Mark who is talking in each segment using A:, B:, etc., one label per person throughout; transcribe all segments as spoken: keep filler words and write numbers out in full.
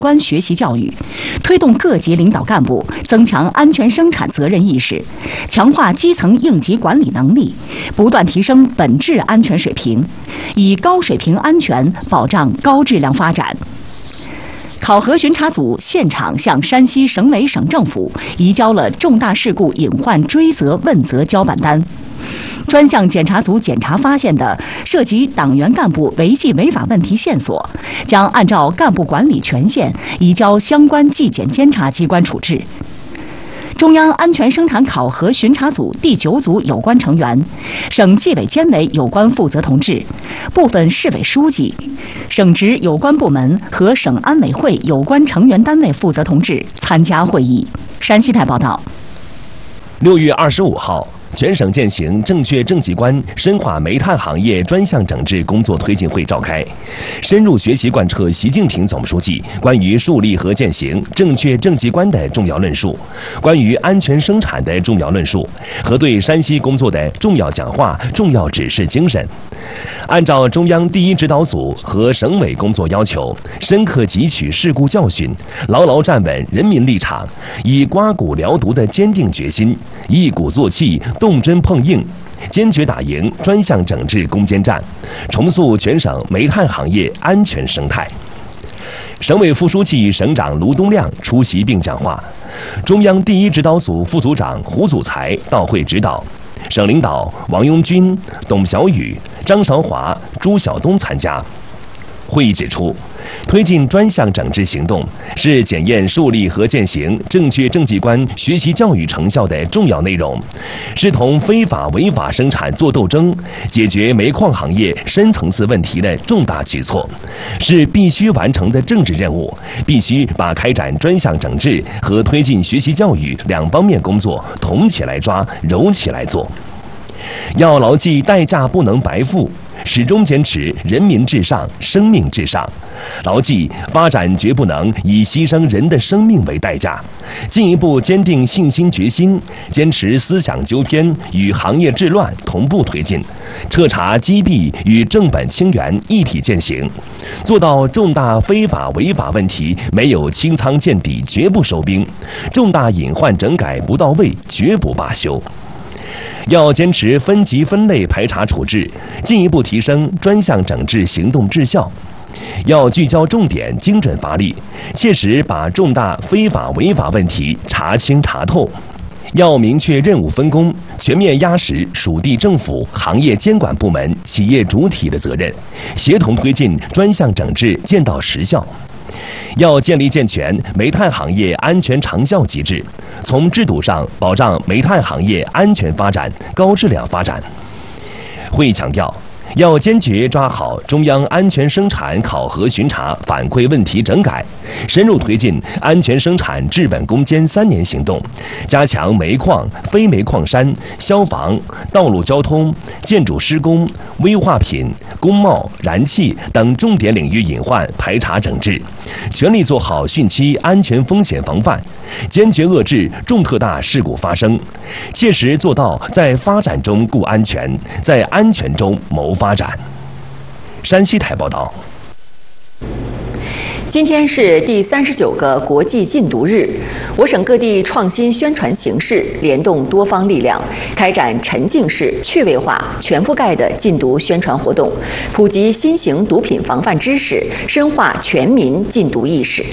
A: 关学习教育，推动各级领导干部增强安全生产责任意识，强化基层应急管理能力，不断提升本质安全水平，以高水平安全保障高质量发展。考核巡查组现场向山西省委省政府移交了重大事故隐患追责问责交办单。专项检查组检查发现的涉及党员干部违纪违法问题线索，将按照干部管理权限移交相关纪检监察机关处置。中央安全生产考核巡查组第九组有关成员、省纪委监委有关负责同志、部分市委书记、省直有关部门和省安委会有关成员单位负责同志参加会议。山西台报道。
B: 六月二十五号。全省践行正确政绩观深化煤炭行业专项整治工作推进会召开，深入学习贯彻习近平总书记关于树立和践行正确政绩观的重要论述、关于安全生产的重要论述和对山西工作的重要讲话、重要指示精神。按照中央第一指导组和省委工作要求，深刻汲取事故教训，牢牢站稳人民立场，以刮骨疗毒的坚定决心，一鼓作气，动真碰硬，坚决打赢专项整治攻坚战，重塑全省煤炭行业安全生态。省委副书记、省长卢东亮出席并讲话，中央第一指导组副组长胡祖才到会指导，省领导王拥军、董小雨、张韶华、朱晓东参加。会议指出，推进专项整治行动是检验树立和践行正确政绩观学习教育成效的重要内容，是同非法违法生产作斗争、解决煤矿行业深层次问题的重大举措，是必须完成的政治任务，必须把开展专项整治和推进学习教育两方面工作同起来抓、揉起来做。要牢记代价不能白付，始终坚持人民至上、生命至上，牢记发展绝不能以牺牲人的生命为代价，进一步坚定信心决心，坚持思想纠偏与行业治乱同步推进，彻查击毙与正本清源一体践行，做到重大非法违法问题没有清仓见底绝不收兵，重大隐患整改不到位绝不罢休。要坚持分级分类排查处置，进一步提升专项整治行动质效。要聚焦重点，精准发力，切实把重大非法违法问题查清查透。要明确任务分工，全面压实属地政府、行业监管部门、企业主体的责任，协同推进专项整治见到实效。要建立健全煤炭行业安全长效机制，从制度上保障煤炭行业安全发展、高质量发展。会议强调，要坚决抓好中央安全生产考核巡查反馈问题整改，深入推进安全生产治本攻坚三年行动，加强煤矿、非煤矿山、消防、道路交通、建筑施工、危化品、工贸、燃气等重点领域隐患排查整治，全力做好汛期安全风险防范，坚决遏制重特大事故发生，切实做到在发展中顾安全，在安全中谋发展。山西台报道。
C: 今天是第三十九个国际禁毒日，我省各地创新宣传形式，联动多方力量，开展沉浸式、趣味化、全覆盖的禁毒宣传活动，普及新型毒品防范知识，深化全民禁毒意识。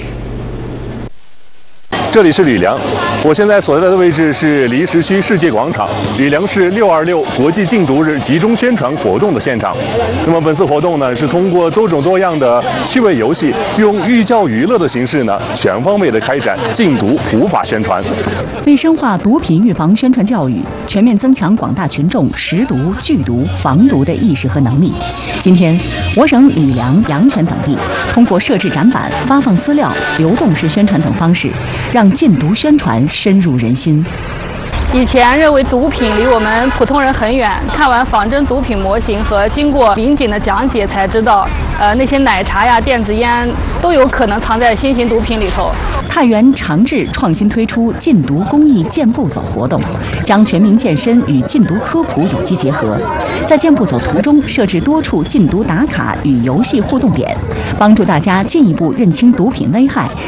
D: 这里是吕梁，我现在所在的位置是离石区世界广场，吕梁市六二六国际禁毒日集中宣传活动的现场。那么本次活动呢，是通过多种多样的趣味游戏，用寓教于乐的形式呢，全方位的开展禁毒普法宣传。
A: 为深化毒品预防宣传教育，全面增强广大群众识毒、拒毒、防毒的意识和能力，今天，我省吕梁、阳泉等地通过设置展板、发放资料、流动式宣传等方式，让禁毒宣传深入人心。
E: 以前认为毒品离我们普通人很远，看完仿真毒品模型和经过民警的讲解才知道，呃，那些奶茶呀、电子烟都有可能藏在新型毒品里头。
A: 太原长治创新推出禁毒公益健步走活动，将全民健身与禁毒科普有机结合，在健步走途中设置多处禁毒打卡与游戏互动点，帮助大家进一步认清毒品危害，